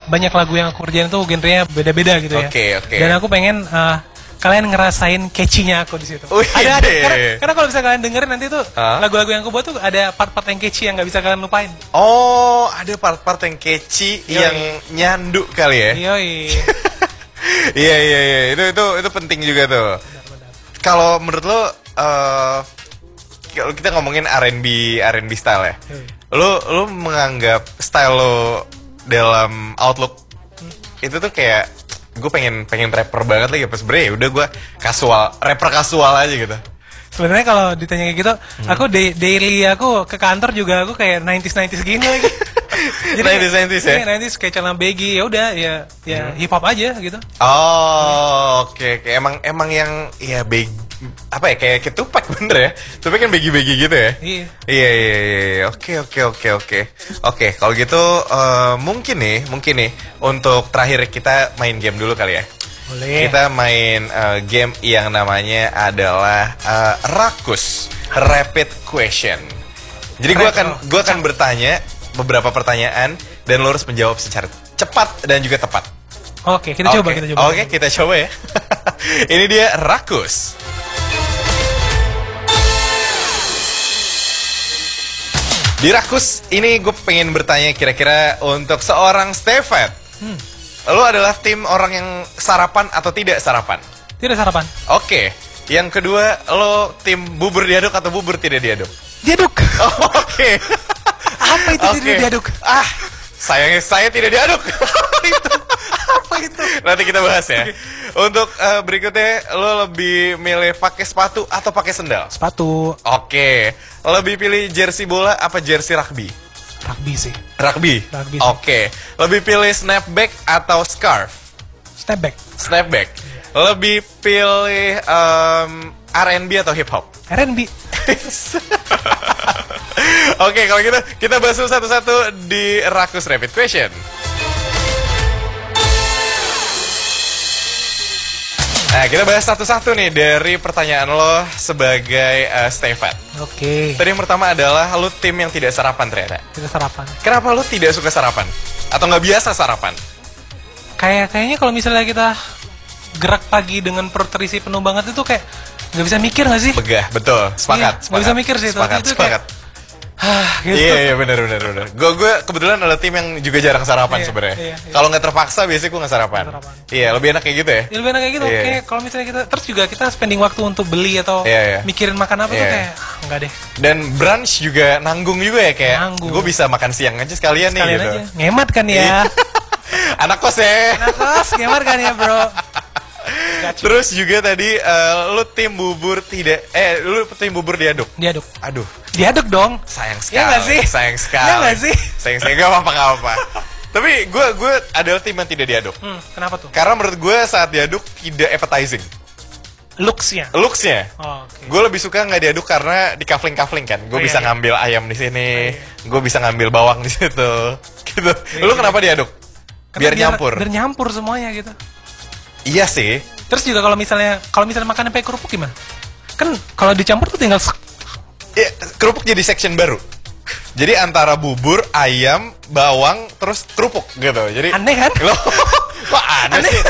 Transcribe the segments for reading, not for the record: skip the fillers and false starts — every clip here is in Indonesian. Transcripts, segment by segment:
banyak lagu yang aku kerjain tuh genrenya beda-beda gitu ya. Oke. Dan aku pengen kalian ngerasain catchy-nya aku di situ. Wih, Ada karena kalau bisa kalian dengerin nanti tuh lagu-lagu yang aku buat tuh ada part-part yang catchy yang nggak bisa kalian lupain. Oh, ada part-part yang catchy yang nyandu kali ya. Yoi. Iya. Itu penting juga tuh. Kalau menurut lo, kalau kita ngomongin R&B style ya, lo menganggap style lo dalam Outlook itu tuh kayak gue pengen rapper banget lagi, pas sebenernya udah gue rapper kasual aja gitu. Sebenarnya kalau ditanya kayak gitu, aku daily aku ke kantor juga aku kayak 90s gini lagi. Jadi 90s ya? 90s kayak celana baggy, ya udah ya hip hop aja gitu. Oh, oke. Emang yang ya baggy, apa ya, kayak Tupac bener ya? Tupac kan baggy gitu ya? Iya. Oke. Oke, kalau gitu mungkin nih untuk terakhir kita main game dulu kali ya. Boleh. Kita main game yang namanya adalah Rakus Rapid Question. Jadi gue akan bertanya beberapa pertanyaan dan lo harus menjawab secara cepat dan juga tepat. Oke, kita coba. Oke, kita coba ya. Ini dia Rakus. Di Rakus ini gue pengen bertanya kira-kira untuk seorang Stefan. Lo adalah tim orang yang sarapan atau tidak sarapan? Tidak sarapan. Oke. Yang kedua, lo tim bubur diaduk atau bubur tidak diaduk? Diaduk. Oke. Apa itu tidak diaduk? Sayangnya saya tidak diaduk. Apa itu? Nanti kita bahas ya. Untuk berikutnya, lo lebih milih pakai sepatu atau pakai sendal? Sepatu. Oke. Lebih pilih jersey bola apa jersey rugby? Rugby sih. Rugby? Rugby sih. Oke. Lebih pilih snapback atau scarf? Snapback. Lebih pilih R&B atau hip hop? R&B. Oke, kalau gitu kita bahas satu-satu di Rakus Rapid Question. Nah, kita bahas satu-satu nih dari pertanyaan lo sebagai Stefan. Oke. Tadi yang pertama adalah lo tim yang tidak sarapan ternyata. Tidak sarapan. Kenapa lo tidak suka sarapan? Atau nggak biasa sarapan? Kayaknya kalau misalnya kita gerak pagi dengan perut terisi penuh banget itu kayak nggak bisa mikir nggak sih? Begah, betul. Sepakat. Nggak bisa mikir sih itu. Sepakat. Gitu. Iya, benar. Gue kebetulan adalah tim yang juga jarang sarapan sebenarnya. Kalau nggak terpaksa biasanya gue nggak sarapan. Iya, lebih enak kayak gitu ya. Lebih enak kayak gitu. Kayak kalau misalnya kita terus juga kita spending waktu untuk beli atau mikirin makan apa tuh kayak nggak deh. Dan brunch juga nanggung juga ya, kayak gue bisa makan siang aja sekalian nih gitu. Aja. Ngemat kan ya. Anak kos ya. Anak kos, ngemat kan ya bro. Terus juga tadi lu tim bubur diaduk. Aduh. Diaduk dong. Sayang sekali. Ya nggak sih? Sayang sekali. Ya nggak sih? Sayang sekali. Gak apa-apa. Tapi gue adalah tim yang tidak diaduk. Kenapa tuh? Karena menurut gue saat diaduk tidak appetizing. Looks-nya. Okay. Gue lebih suka nggak diaduk karena di kafling kan. Gue bisa ngambil ayam di sini. Gue bisa ngambil bawang di situ. Gitu. Lu kenapa diaduk? Biar nyampur. Biar nyampur semuanya gitu. Iya sih. Terus juga kalau misalnya makannya pakai kerupuk gimana? Kan kalau dicampur tuh tinggal kerupuk jadi section baru. Jadi antara bubur, ayam, bawang, terus kerupuk gitu. Jadi aneh kan? Loh, kok aneh sih?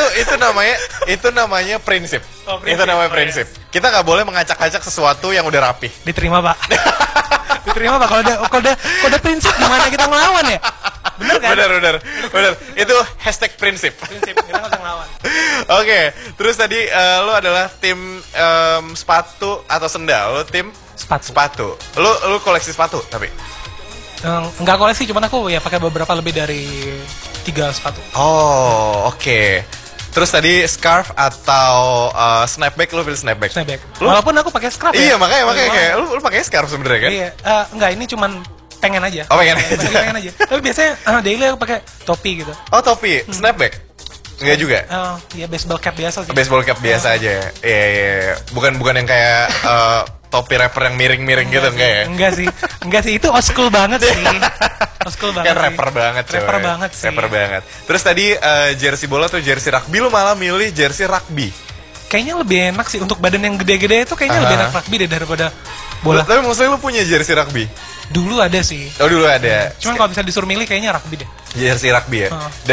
Itu namanya prinsip. Itu namanya prinsip. Kita nggak boleh mengacak-acak sesuatu yang udah rapih. Diterima, Pak. Diterima, Pak. Kalau ada prinsip gimana kita ngelawan ya? Bener kan? Bener. Itu hashtag prinsip. Kita nggak usah ngelawan. Oke, terus tadi lo adalah tim sepatu atau sendal? Lo tim sepatu. Lo koleksi sepatu tapi? Enggak koleksi, cuman aku ya pakai beberapa lebih dari 3 sepatu. Oh, oke. Terus tadi scarf atau snapback? Lo pilih snapback? Walaupun aku pakai scarf ya. Iya, makanya kayak lo pakai scarf sebenarnya kan? Iya, enggak, ini cuman pengen aja. Oh, pengen aja. Tapi biasanya daily aku pakai topi gitu. Oh, topi. Snapback? Enggak juga? Iya, baseball cap biasa sih. Baseball cap biasa aja. Iya. Bukan yang kayak topi rapper yang miring-miring gitu, enggak ya? Enggak sih, itu old school banget sih. Old school banget. Kan rapper banget, coy. Rapper banget. Terus tadi jersey bola atau jersey rugby, lu malah milih jersey rugby. Kayaknya lebih enak sih untuk badan yang gede-gede itu, kayaknya lebih enak rugby deh daripada bola. Tapi maksudnya lu punya jersey rugby? Dulu ada sih. Oh, dulu ada. Cuman kalau bisa disuruh milih kayaknya rugby deh. Jersey rugby ya?